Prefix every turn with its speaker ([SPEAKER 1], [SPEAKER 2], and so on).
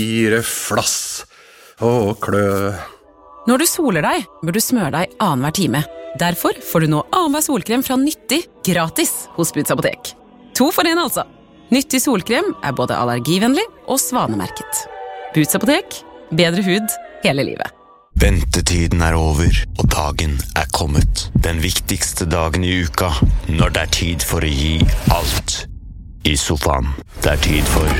[SPEAKER 1] Flass og klø.
[SPEAKER 2] Når du soler deg, bør du smøre deg annenhver time. Derfor får du nå annenhver solkrem fra Nyttig gratis hos Boots Apotek. 2 for 1 altså. Nyttig solkrem både allergivennlig og svanemerket. Boots Apotek, bedre hud hele livet.
[SPEAKER 3] Ventetiden over, og dagen kommet. Den viktigste dagen i uka, når det tid for å gi alt. I sofaen, det tid for